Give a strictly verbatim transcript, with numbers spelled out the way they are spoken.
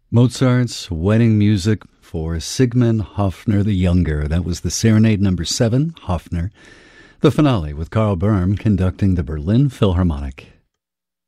Mozart's wedding music for Sigmund Hoffner the Younger. That was the Serenade number seven, Hoffner. The finale with Karl Böhm conducting the Berlin Philharmonic.